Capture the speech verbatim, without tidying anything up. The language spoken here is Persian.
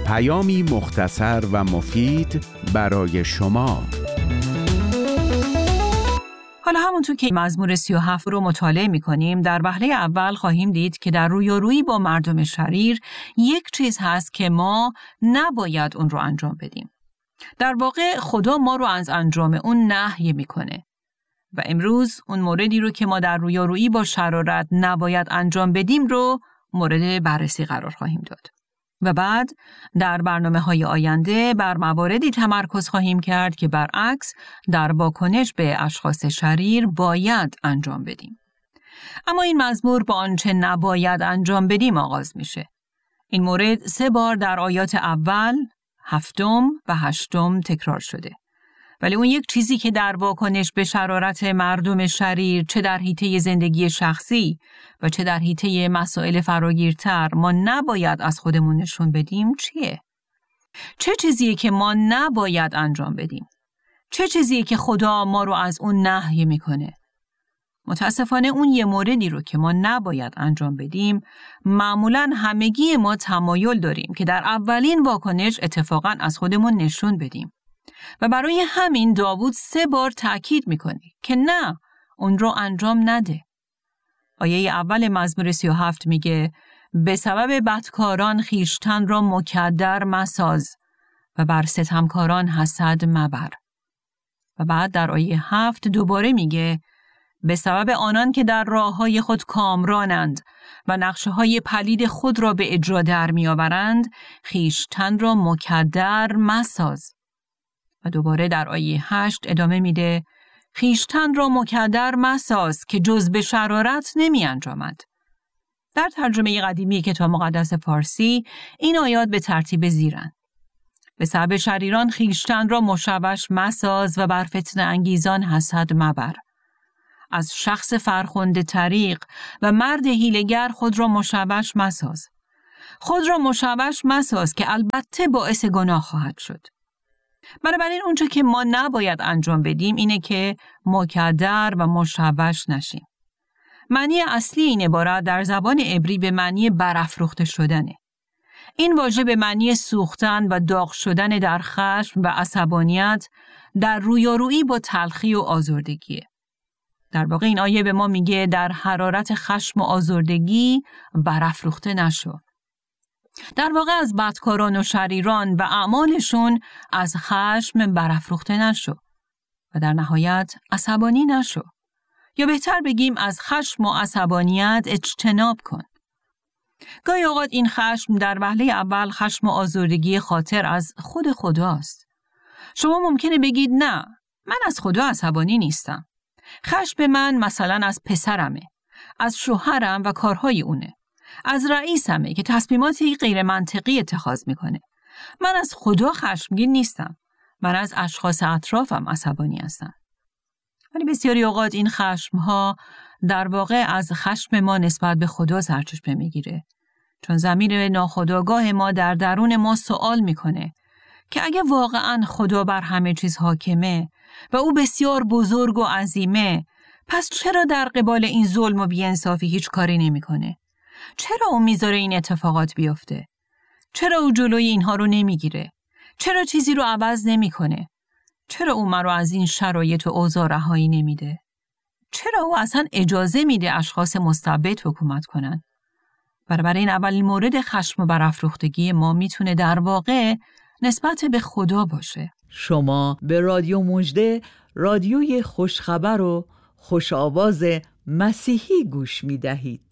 پیامی مختصر و مفید برای شما. حالا همونطور که مزمور سی و هفت رو مطالعه می‌کنیم، در وهله اول خواهیم دید که در رویارویی با مردم شریر یک چیز هست که ما نباید اون رو انجام بدیم. در واقع خدا ما رو از انجام اون نهی می‌کنه. و امروز اون موردی رو که ما در رویارویی با شرارت نباید انجام بدیم رو مورد بررسی قرار خواهیم داد. و بعد در برنامه‌های آینده بر مواردی تمرکز خواهیم کرد که برعکس در واکنش به اشخاص شریر باید انجام بدیم. اما این مزمور با آنچه نباید انجام بدیم آغاز میشه. این مورد سه بار در آیات اول، هفتم و هشتم تکرار شده. ولی اون یک چیزی که در واکنش به شرارت مردم شریر، چه در حیطه زندگی شخصی و چه در حیطه مسائل فراگیرتر ما نباید از خودمون نشون بدیم چیه؟ چه چیزیه که ما نباید انجام بدیم؟ چه چیزیه که خدا ما رو از اون نهی میکنه؟ متاسفانه اون یه موردی رو که ما نباید انجام بدیم، معمولاً همگی ما تمایل داریم که در اولین واکنش اتفاقاً از خودمون نشون بدیم. و برای همین داوود سه بار تأکید میکنه که نه، اون رو انجام نده. آیه اول مزمور سی و هفت میگه به سبب بدکاران خویشتن را مکدر مساز و بر ستمکاران حسد مبر. و بعد در آیه هفت دوباره میگه به سبب آنان که در راههای خود کامرانند و نقشه‌های پلید خود را به اجرا در میآورند خویشتن را مکدر مساز. و دوباره در آیه هشت ادامه میده خویشتن را مکدر مساز که جز به شرارت نمی انجامد. در ترجمه قدیمی کتاب مقدس فارسی این آیات به ترتیب زیرند. به سبب شریران خویشتن را مشوش مساز و بر فتنه انگیزان حسد مبر. از شخص فرخنده طریق و مرد حیله‌گر خود را مشوش مساز. خود را مشوش مساز که البته باعث گناه خواهد شد. بنابراین اونچه که ما نباید انجام بدیم اینه که مکدر و مشوش نشیم. معنی اصلی این عبارت در زبان عبری به معنی برافروخته شدنه. این واژه به معنی سوختن و داغ شدن در خشم و عصبانیت در رویارویی با تلخی و آزردگیه. در واقع این آیه به ما میگه در حرارت خشم و آزردگی برافروخته نشو. در واقع از بدکاران و شریران و اعمالشون از خشم برافروخته نشو و در نهایت عصبانی نشو، یا بهتر بگیم از خشم و عصبانیت اجتناب کن. گاهی اوقات این خشم در وهله اول خشم و آزردگی خاطر از خود خداست. شما ممکنه بگید نه، من از خدا عصبانی نیستم. خشم من مثلا از پسرمه، از شوهرم و کارهای اونه، از رئیسمه که تصمیماتی غیر منطقی اتخاذ میکنه. من از خدا خشمگین نیستم. من از اشخاص اطرافم عصبانی هستم. ولی بسیاری اوقات این خشمها در واقع از خشم ما نسبت به خدا سرچشمه میگیره. چون ضمیر ناخودآگاه ما در درون ما سوال میکنه که اگه واقعاً خدا بر همه چیز حاکمه و او بسیار بزرگ و عظیمه، پس چرا در قبال این ظلم و بی‌انصافی هیچ کاری نمیکنه؟ چرا او میذاره این اتفاقات بیفته؟ چرا او جلوی اینها رو نمیگیره؟ چرا چیزی رو عوض نمیکنه؟ چرا او مرا از این شرایط و اوضاع رهایی نمیده؟ چرا او اصلا اجازه میده اشخاص مستبد حکومت کنن؟ برای این اولین مورد خشم و برافروختگی ما میتونه در واقع نسبت به خدا باشه. شما به رادیو مژده، رادیوی خوشخبر و خوش آواز مسیحی گوش میدهید.